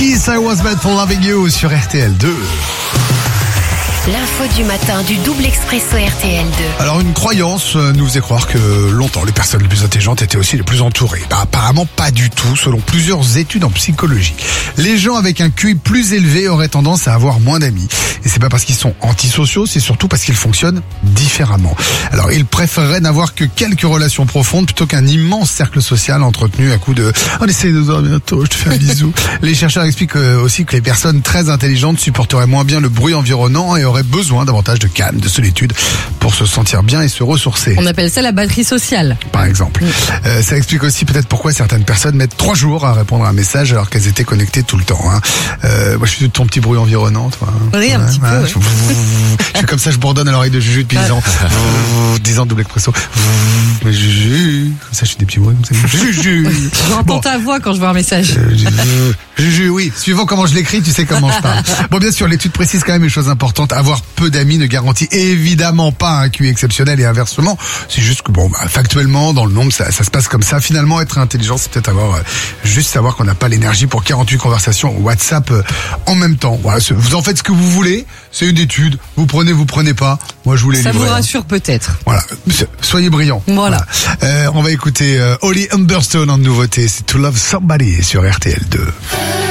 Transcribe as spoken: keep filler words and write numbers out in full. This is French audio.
Kiss, I Was Made for Loving You sur R T L deux. L'info du matin du double expresso R T L deux. Alors une croyance nous faisait croire que longtemps les personnes les plus intelligentes étaient aussi les plus entourées. Bah, apparemment pas du tout, selon plusieurs études en psychologie. Les gens avec un Q I plus élevé auraient tendance à avoir moins d'amis. Et c'est pas parce qu'ils sont antisociaux, c'est surtout parce qu'ils fonctionnent différemment. Alors ils préféreraient n'avoir que quelques relations profondes plutôt qu'un immense cercle social entretenu à coup de « on essaie de dormir bientôt, je te fais un bisou ». Les chercheurs expliquent aussi que les personnes très intelligentes supporteraient moins bien le bruit environnant et auraient besoin davantage de calme, de solitude pour se sentir bien et se ressourcer. On appelle ça la batterie sociale. Par exemple. Mmh. Euh, ça explique aussi peut-être pourquoi certaines personnes mettent trois jours à répondre à un message alors qu'elles étaient connectées tout le temps. Hein. Euh, moi, je suis de ton petit bruit environnant, toi. Oui, ouais, un petit ouais, peu. Je, ouais. je suis comme ça, je bourdonne à l'oreille de Juju depuis dix ans. dix ans de double expresso. Juju. Comme ça, je fais des petits bruits. Juju. J'entends bon. ta voix quand je vois un message. Juju, oui. Suivant comment je l'écris, tu sais comment je parle. Bon, bien sûr, l'étude précise quand même une chose importante. Avoir peu d'amis ne garantit évidemment pas un Q I exceptionnel et inversement. C'est juste que, bon, bah, factuellement, dans le nombre, ça, ça se passe comme ça. Finalement, être intelligent, c'est peut-être avoir, euh, juste savoir qu'on n'a pas l'énergie pour quarante-huit conversations WhatsApp euh, en même temps. Voilà, vous en faites ce que vous voulez. C'est une étude. Vous prenez, vous prenez pas. Moi, je voulais Ça livrer, vous rassure peut-être. Voilà. Soyez brillants. Voilà. voilà. Euh, on va écouter euh, Holly Humberstone en nouveauté. C'est To Love Somebody sur R T L deux.